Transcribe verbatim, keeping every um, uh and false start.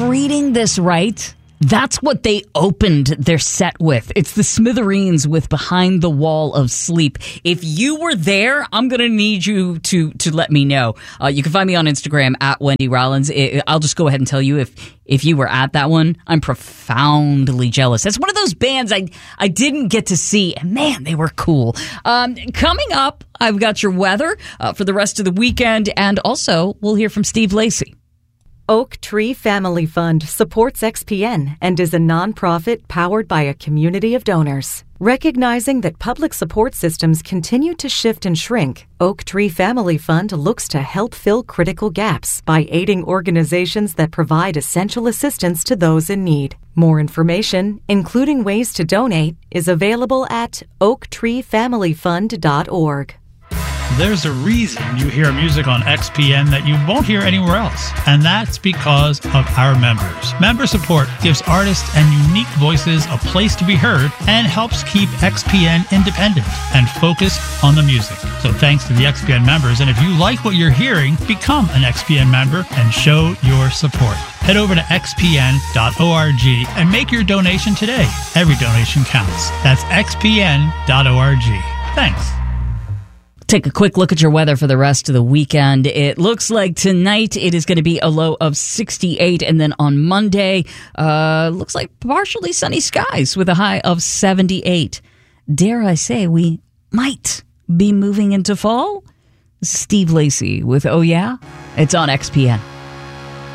reading this right, that's what they opened their set with. It's the Smithereens with Behind the Wall of Sleep. If you were there, I'm going to need you to to let me know. Uh, you can find me on Instagram at Wendy Rollins. It, I'll just go ahead and tell you if if you were at that one. I'm profoundly jealous. That's one of those bands I, I didn't get to see, and man, they were cool. Um, coming up, I've got your weather uh, for the rest of the weekend, and also we'll hear from Steve Lacy. Oak Tree Family Fund supports X P N and is a nonprofit powered by a community of donors. Recognizing that public support systems continue to shift and shrink, Oak Tree Family Fund looks to help fill critical gaps by aiding organizations that provide essential assistance to those in need. More information, including ways to donate, is available at oak tree family fund dot org. There's a reason you hear music on X P N that you won't hear anywhere else, and that's because of our members. Member support gives artists and unique voices a place to be heard and helps keep X P N independent and focused on the music. So thanks to the X P N members, and if you like what you're hearing, become an X P N member and show your support. Head over to x p n dot org and make your donation today. Every donation counts. That's x p n dot org. Thanks. Take a quick look at your weather for the rest of the weekend. It looks like tonight it is going to be a low of sixty-eight, and then on Monday, uh, looks like partially sunny skies with a high of seventy-eight. Dare I say we might be moving into fall? Steve Lacy with Oh Yeah? It's on X P N.